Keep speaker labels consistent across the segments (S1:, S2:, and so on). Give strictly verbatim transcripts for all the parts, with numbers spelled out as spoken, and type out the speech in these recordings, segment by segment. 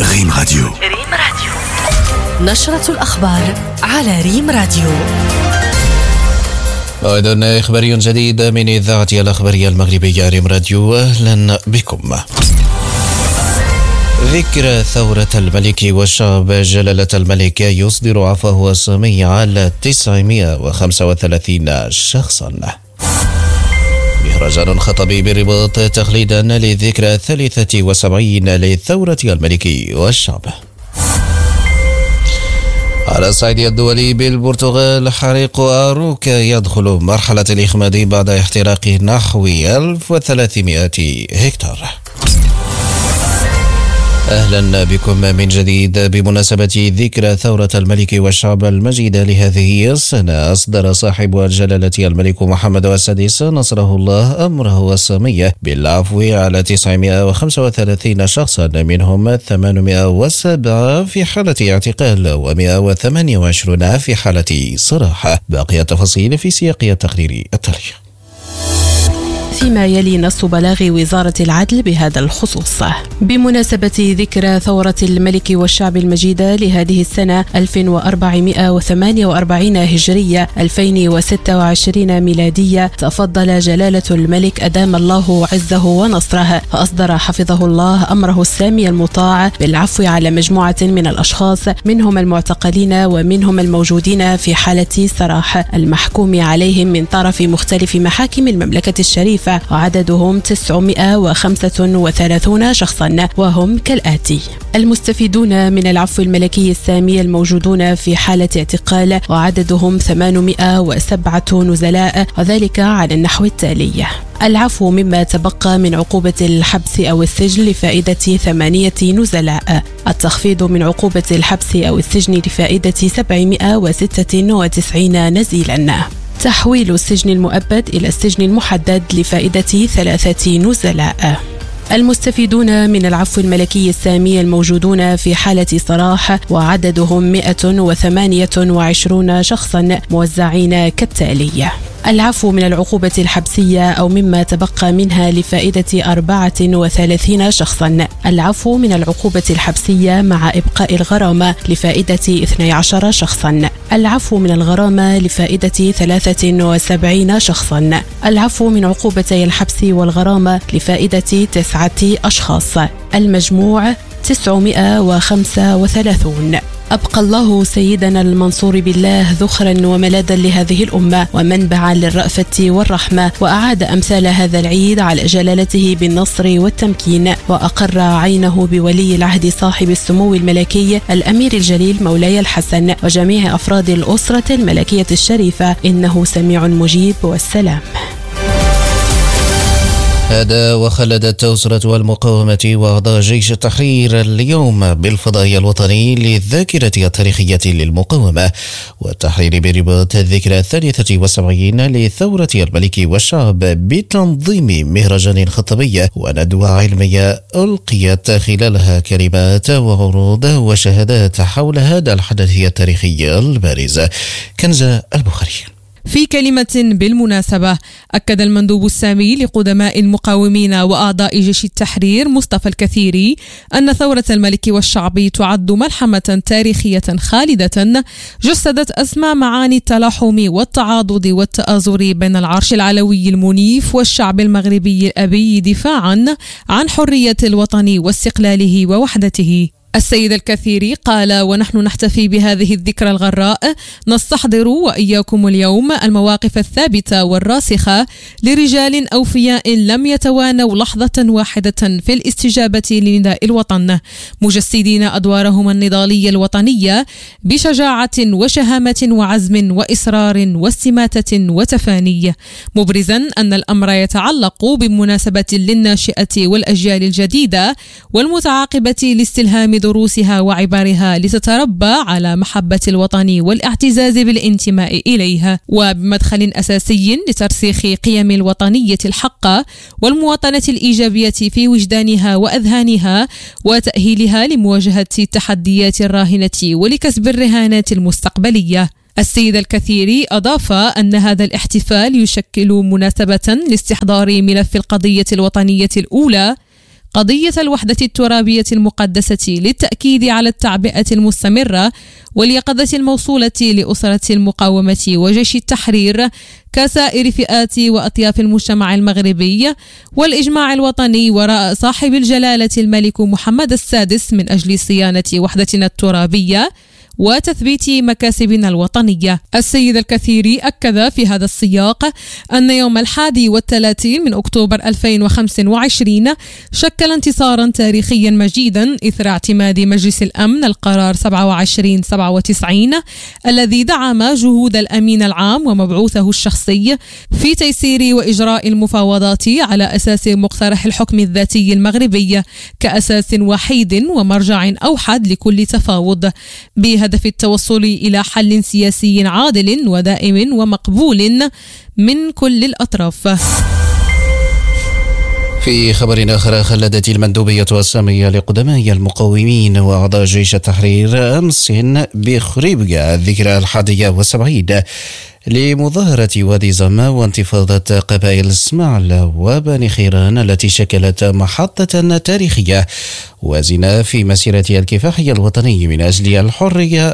S1: ريم راديو.
S2: ريم راديو، نشرة الأخبار على ريم راديو.
S3: موعد إخباري جديد من إذاعة الأخبارية المغربية ريم راديو، أهلا بكم. ذكرى ثورة الملك والشعب. جلالة الملك يصدر عفوه السامي على تسعمائة وخمسة وثلاثين شخصا. مهرجان خطبي بالرباط تخليدا للذكرى الثالثة والسبعين لثورة الملك والشعب. على الصعيد الدولي بالبرتغال، حريق أروكا يدخل مرحلة الإخماد بعد احتراق نحو ألف وثلاثمائة هكتار. أهلا بكم من جديد. بمناسبة ذكرى ثورة الملك والشعب المجيدة لهذه السنة، أصدر صاحب الجلالة الملك محمد السادس نصره الله أمره السامي بالعفو على تسعمائة وخمسة وثلاثين شخصا، منهم ثمانمائة وسبعة في حالة اعتقال ومائة وثمانية وعشرين في حالة صراحة. باقي التفاصيل في سياق التقرير التالي.
S4: فيما يلي نص بلاغ وزارة العدل بهذا الخصوص. بمناسبة ذكرى ثورة الملك والشعب المجيدة لهذه السنة ألف وأربعمائة وثمانية وأربعين هجرية ألفين وستة وعشرين ميلادية، تفضل جلالة الملك أدام الله عزه ونصره، فأصدر حفظه الله أمره السامي المطاع بالعفو على مجموعة من الأشخاص، منهم المعتقلين ومنهم الموجودين في حالة سراح، المحكوم عليهم من طرف مختلف محاكم المملكة الشريفة، وعددهم تسعمائة وخمسة وثلاثين شخصا، وهم كالآتي: المستفيدون من العفو الملكي السامي الموجودون في حالة اعتقال، وعددهم ثمانمائة وسبعة نزلاء، وذلك على النحو التالي: العفو مما تبقى من عقوبة الحبس أو السجن لفائدة ثمانية نزلاء، التخفيض من عقوبة الحبس أو السجن لفائدة سبعمائة وستة وتسعين نزيلا، تحويل السجن المؤبد إلى السجن المحدد لفائدة ثلاثة نزلاء. المستفيدون من العفو الملكي السامي الموجودون في حالة صراح، وعددهم مائة وثمانية وعشرين شخصا، موزعين كالتالي: العفو من العقوبة الحبسية أو مما تبقى منها لفائدة أربعة وثلاثين شخصا، العفو من العقوبة الحبسية مع إبقاء الغرامة لفائدة اثني عشر شخصا، العفو من الغرامة لفائدة ثلاثة وسبعين شخصا، العفو من عقوبتي الحبس والغرامة لفائدة تسعة أشخاص، المجموع تسعمائة وخمسة وثلاثين. أبقى الله سيدنا المنصور بالله ذخرا وملاذا لهذه الأمة ومنبعا للرأفة والرحمة، وأعاد أمثال هذا العيد على جلالته بالنصر والتمكين، وأقر عينه بولي العهد صاحب السمو الملكي الأمير الجليل مولاي الحسن وجميع أفراد الأسرة الملكية الشريفة، إنه سميع مجيب، والسلام.
S3: هذا وخلدت أسرة المقاومة وأعضاء جيش التحرير اليوم بالفضاء الوطني للذاكرة التاريخية للمقاومة والتحرير برباط الذكرى الثالثة والسبعين لثورة الملك والشعب بتنظيم مهرجان خطبي وندوة علمية ألقيت خلالها كلمات وعروض وشهادات حول هذا الحدث التاريخي البارز. كنزة البخاري.
S5: في كلمة بالمناسبة، أكد المندوب السامي لقدماء المقاومين وأعضاء جيش التحرير مصطفى الكثيري أن ثورة الملك والشعب تعد ملحمة تاريخية خالدة جسدت أسمى معاني التلاحم والتعاضد والتآزر بين العرش العلوي المنيف والشعب المغربي الأبي دفاعا عن حرية الوطن واستقلاله ووحدته. السيد الكثيري قال: ونحن نحتفي بهذه الذكرى الغراء نستحضر وإياكم اليوم المواقف الثابتة والراسخة لرجال أوفياء لم يتوانوا لحظة واحدة في الاستجابة لنداء الوطن، مجسدين أدوارهم النضالية الوطنية بشجاعة وشهامة وعزم وإصرار واستماتة وتفاني، مبرزا أن الأمر يتعلق بمناسبة للناشئة والأجيال الجديدة والمتعاقبة لاستلهام دروسها وعبارها لتتربى على محبة الوطن والاعتزاز بالانتماء إليها، وبمدخل أساسي لترسيخ قيم الوطنية الحقة والمواطنة الإيجابية في وجدانها وأذهانها، وتأهيلها لمواجهة التحديات الراهنة ولكسب الرهانات المستقبلية. السيد الكثيري أضاف أن هذا الاحتفال يشكل مناسبة لاستحضار ملف القضية الوطنية الأولى، قضية الوحدة الترابية المقدسة للتأكيد على التعبئة المستمرة واليقظة الموصولة لأسرة المقاومة وجيش التحرير كسائر فئات وأطياف المجتمع المغربي، والإجماع الوطني وراء صاحب الجلالة الملك محمد السادس من أجل صيانة وحدتنا الترابية وتثبيت مكاسبنا الوطنية. السيد الكثيري أكد في هذا السياق أن يوم الحادي والثلاثين من أكتوبر ألفين وخمسة وعشرين شكل انتصارا تاريخيا مجيدا إثر اعتماد مجلس الأمن القرار سبعة وعشرين سبعة وتسعين الذي دعم جهود الأمين العام ومبعوثه الشخصي في تيسير وإجراء المفاوضات على أساس مقترح الحكم الذاتي المغربي كأساس وحيد ومرجع أوحد لكل تفاوض، بهدف في التوصل إلى حل سياسي عادل ودائم ومقبول من كل الأطراف.
S3: في خبر آخر، خلدت المندوبية السامية لقدماء المقاومين وأعضاء جيش التحرير أمس بخريبكا الذكرى الحادية والسبعين لمظاهرة وادي زما وانتفاضة قبائل اسماعيل وبني خيران التي شكلت محطة تاريخية وازنة في مسيرة الكفاح الوطني من أجل الحرية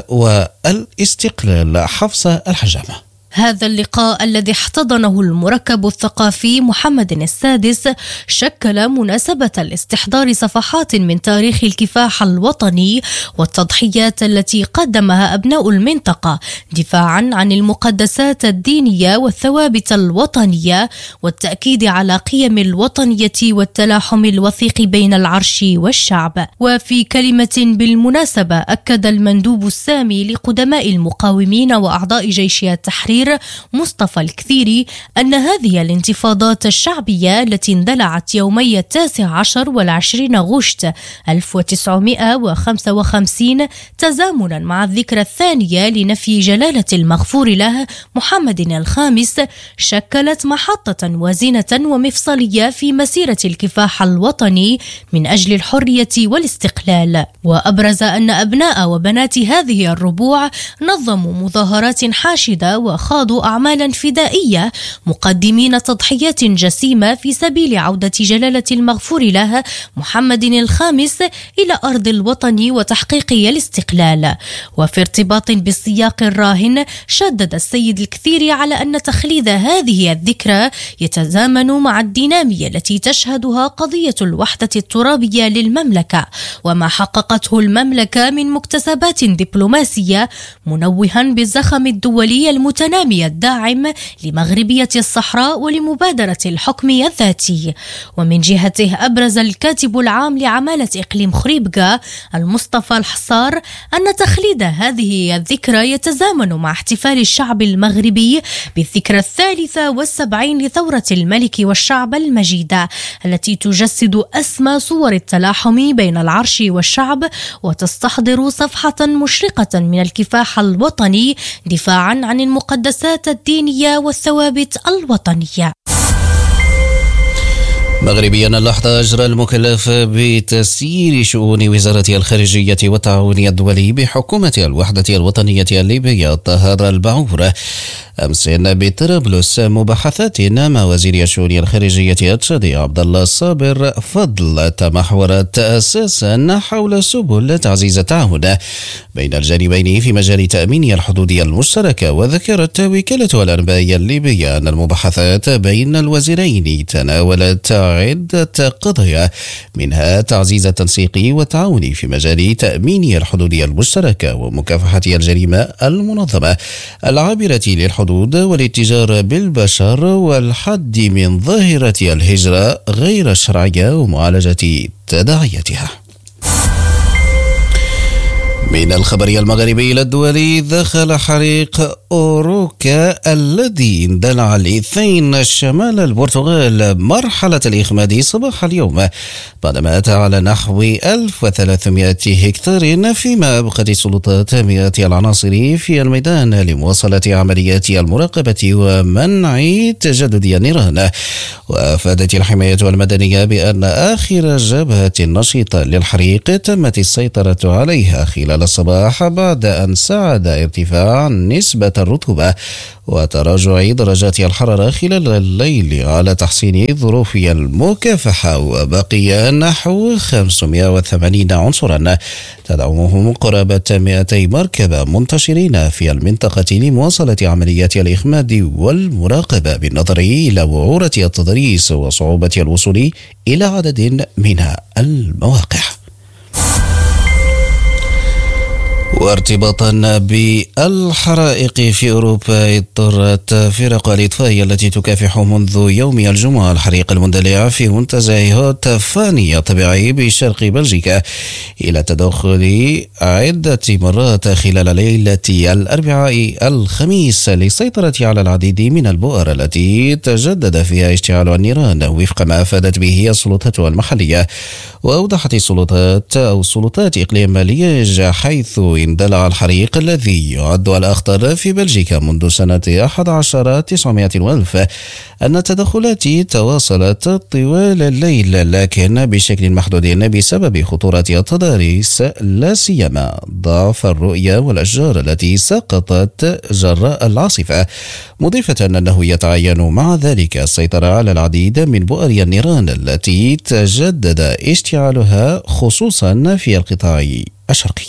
S3: والاستقلال. حفصة الحجامة.
S2: هذا اللقاء الذي احتضنه المركب الثقافي محمد السادس شكل مناسبة لاستحضار صفحات من تاريخ الكفاح الوطني والتضحيات التي قدمها أبناء المنطقة دفاعا عن المقدسات الدينية والثوابت الوطنية والتأكيد على قيم الوطنية والتلاحم الوثيق بين العرش والشعب. وفي كلمة بالمناسبة أكد المندوب السامي لقدماء المقاومين وأعضاء جيش التحرير مصطفى الكثيري أن هذه الانتفاضات الشعبية التي اندلعت يومي التاسع عشر والعشرين غشت ألف وتسعمائة وخمسة وخمسين تزامنا مع الذكرى الثانية لنفي جلالة المغفور له محمد الخامس شكلت محطة وازنة ومفصلية في مسيرة الكفاح الوطني من أجل الحرية والاستقلال. وأبرز أن أبناء وبنات هذه الربوع نظموا مظاهرات حاشدة وخاضوا أعمالا فدائية مقدمين تضحيات جسيمة في سبيل عودة جلالة المغفور له محمد الخامس إلى أرض الوطن وتحقيق الاستقلال. وفي ارتباط بالسياق الراهن شدد السيد الكثيري على أن تخليد هذه الذكرى يتزامن مع الدينامية التي تشهدها قضية الوحدة الترابية للمملكة وما حققته المملكة من مكتسبات دبلوماسية، منوها بالزخم الدولي المتنامي الداعم لمغربية الصحراء ولمبادرة الحكم الذاتي. ومن جهته أبرز الكاتب العام لعمالة إقليم خريبكا المصطفى الحصار أن تخليد هذه الذكرى يتزامن مع احتفال الشعب المغربي بالذكرى الثالثة والسبعين لثورة الملك والشعب المجيدة التي تجسد أسمى صور التلاحم بين العرش والشعب وتستحضر صفحة مشرقة من الكفاح الوطني دفاعا عن المقدسات الدينية والثوابت الوطنية.
S3: مغربيا اللحظة، أجرى المكلف بتسيير شؤون وزارة الخارجية والتعاون الدولي بحكومة الوحدة الوطنية الليبية طاهر البعور أمس بطرابلس مباحثات مع وزير الشؤون الخارجية التشادي عبد الله الصابر فضل تمحورت أساسا حول سبل تعزيز التعاون بين الجانبين في مجال تأمين الحدود المشتركة. وذكرت وكالة الأنباء الليبية أن المباحثات بين الوزيرين تناولت عدة قضايا منها تعزيز التنسيق والتعاون في مجال تأمين الحدود المشتركة ومكافحة الجريمة المنظمة العابرة للحدود والاتجار بالبشر والحد من ظاهرة الهجرة غير الشرعية ومعالجة تداعياتها. من الخبر المغربي إلى الدولي، دخل حريق أوروكا الذي اندلع الاثنين شمال البرتغال مرحلة الإخماد صباح اليوم بعدما أتى على نحو ألف وثلاثمائة هكتار، فيما أبقت السلطات مئات العناصر في الميدان لمواصلة عمليات المراقبة ومنع تجدد النيران. وأفادت الحماية المدنية بأن آخر جبهة نشيطة للحريق تمت السيطرة عليها خلال خلال الصباح بعد أن ساعد ارتفاع نسبة الرطوبة وتراجع درجات الحرارة خلال الليل على تحسين ظروف المكافحة. وبقي نحو خمسمائة وثمانين عنصرا تدعمهم قرابة مئتي مركبة منتشرين في المنطقة لمواصلة عمليات الإخماد والمراقبة بالنظر إلى وعورة التضريس وصعوبة الوصول إلى عدد من المواقع. وارتباطا بالحرائق في أوروبا، اضطرت فرق الإطفاء التي تكافح منذ يوم الجمعة الحريق المندلع في منتزه هوت فاني الطبيعي بشرق بلجيكا إلى التدخل عدة مرات خلال ليلة الأربعاء الخميس للسيطرة على العديد من البؤر التي تجدد فيها اشتعال النيران وفق ما أفادت به السلطات المحلية. وأوضحت السلطات أو سلطات إقليم ليج حيث اندلع الحريق الذي يعد الأخطر في بلجيكا منذ سنة أحد عشر تسعمائة وألف أن التدخلات تواصلت طوال الليل لكن بشكل محدود بسبب خطورة التضاريس لا سيما ضعف الرؤية والأشجار التي سقطت جراء العاصفة، مضيفة أنه يتعين مع ذلك السيطرة على العديد من بؤر النيران التي تجدد اشتعالها خصوصا في القطاع الشرقي.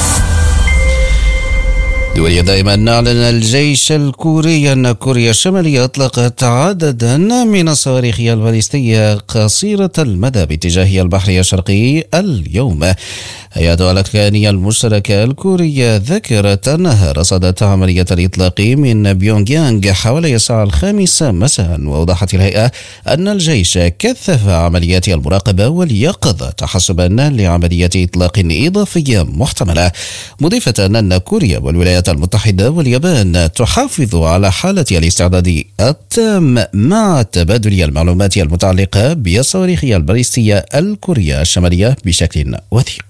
S3: دوليا دائما أعلن الجيش الكوري أن كوريا الشمالية أطلقت عددا من الصواريخ الباليستية قصيرة المدى باتجاه البحر الشرقي اليوم. هيئة الأركان المشتركة الكورية ذكرت أنها رصدت عملية الإطلاق من بيونغ يانغ حوالي الساعة الخامسة مساء. وأوضحت الهيئة أن الجيش كثف عمليات المراقبة واليقظة تحسبا لعملية إطلاق إضافية محتملة، مضيفة أن كوريا والولايات المتحدة واليابان تحافظ على حالة الاستعداد التام مع تبادل المعلومات المتعلقة بالصواريخ الباليستية الكورية الشمالية بشكل وثيق.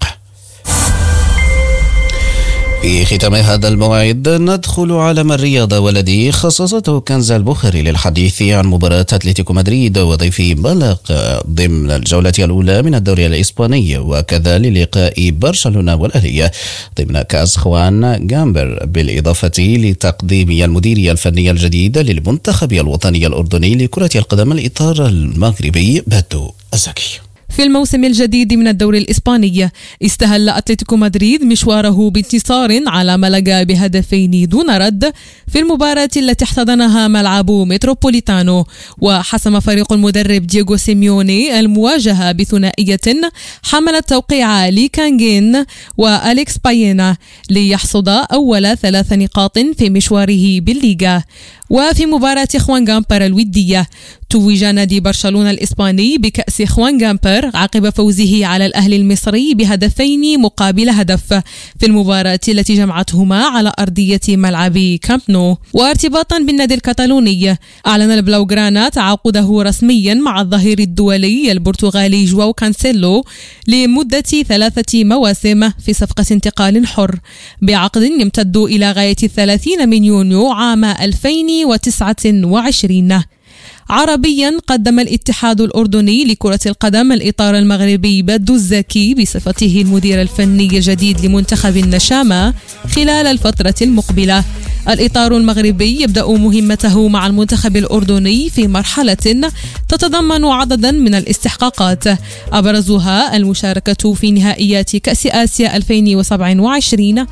S3: في ختام هذا الموعد ندخل عالم الرياضة والذي خصصته كنز البخاري للحديث عن مباراة أتلتيكو مدريد وضيفه مالاغا ضمن الجولة الأولى من الدوري الإسباني، وكذا للقاء برشلونة والأهلي ضمن كأس خوان جامبر، بالإضافة لتقديم المدير الفني الجديد للمنتخب الوطني الأردني لكرة القدم الإطار المغربي باتو الزكي.
S5: في الموسم الجديد من الدوري الإسباني استهل أتلتيكو مدريد مشواره بانتصار على مالاغا بهدفين دون رد في المباراة التي احتضنها ملعب متروبوليتانو، وحسم فريق المدرب دييغو سيميوني المواجهة بثنائية حملت توقيع لي كانجين وأليكس باينا ليحصد أول ثلاث نقاط في مشواره بالليغا. وفي مباراة خوان جامبر الودية توج نادي برشلونة الإسباني بكأس خوان جامبر عقب فوزه على الأهلي المصري بهدفين مقابل هدف في المباراة التي جمعتهما على أرضية ملعب كامب نو. وارتباطا بالنادي الكتالوني، أعلن البلاوغرانا تعاقده رسميا مع الظهير الدولي البرتغالي جواو كانسيلو لمدة ثلاثة مواسم في صفقة انتقال حر بعقد يمتد إلى غاية الثلاثين من يونيو عام ألفين وتسعة وعشرين. عربيا، قدم الاتحاد الأردني لكرة القدم الإطار المغربي باتو الزكي بصفته المدير الفني الجديد لمنتخب النشامة خلال الفترة المقبلة. الإطار المغربي يبدأ مهمته مع المنتخب الأردني في مرحلة تتضمن عددا من الاستحقاقات، أبرزها المشاركة في نهائيات كأس آسيا ألفين وسبعة وعشرين.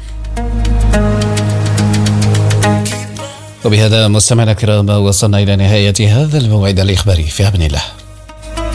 S3: وبهذا مستمعينا الكرام وصلنا إلى نهاية هذا الموعد الإخباري في أمان الله.